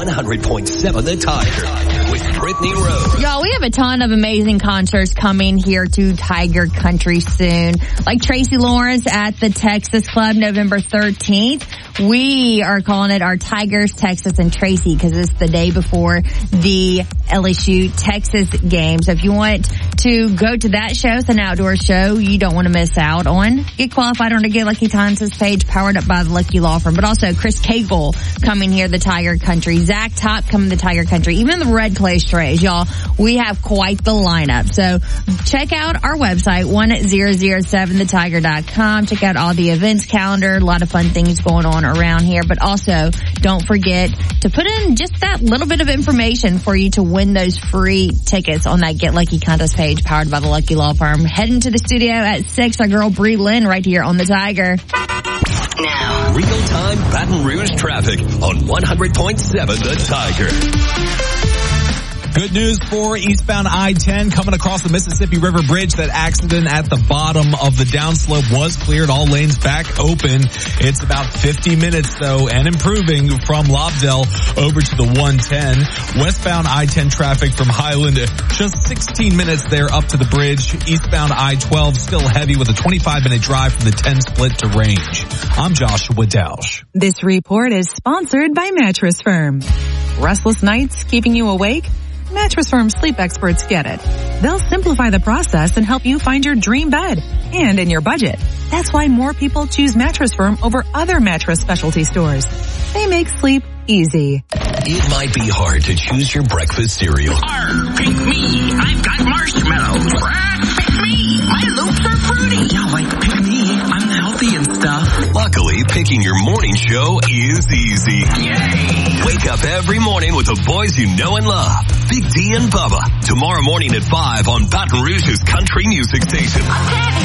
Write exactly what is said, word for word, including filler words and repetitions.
one hundred point seven The Tiger with Brittany Rose. Y'all, we have a ton of amazing concerts coming here to Tiger Country soon. Like Tracy Lawrence at the Texas Club November thirteenth. We are calling it our Tigers, Texas, and Tracy because it's the day before the L S U Texas game. So if you want to go to that show, it's an outdoor show you don't want to miss out on. Get qualified on the Get Lucky Times page, powered up by the Lucky Law Firm. But also Chris Cagle coming here, the Tiger Country. Zach Top coming to Tiger Country. Even the Red Clay Strays, y'all. We have quite the lineup. So check out our website, one thousand seven the tiger dot com. Check out all the events calendar. A lot of fun things going on around here. But also, don't forget to put in just that little bit of information for you to win those free tickets on that Get Lucky contest page, powered by the Lucky Law Firm. Heading to the studio at six, our girl Bree Lynn right here on the Tiger. Now, real-time Baton Rouge traffic on one hundred point seven The Tiger. Good news for eastbound I ten coming across the Mississippi River Bridge. That accident at the bottom of the downslope was cleared. All lanes back open. It's about fifty minutes though, and improving from Lobdell over to the one ten. Westbound I ten traffic from Highland, just sixteen minutes there up to the bridge. Eastbound I twelve still heavy with a twenty-five minute drive from the ten split to Range. I'm Joshua Dausch. This report is sponsored by Mattress Firm. Restless nights keeping you awake? Mattress Firm sleep experts get it. They'll simplify the process and help you find your dream bed, and in your budget. That's why more people choose Mattress Firm over other mattress specialty stores. They make sleep easy. It might be hard to choose your breakfast cereal. Arr, pick me. I've got marshmallows. Brad, pick me. My loops are fruity. Yeah, like, pick me. I'm healthy and stuff. Luckily, picking your morning show is easy. Yay! Wake up every morning with the boys you know and love. Big D and Bubba. Tomorrow morning at five on Baton Rouge's country music station. I'm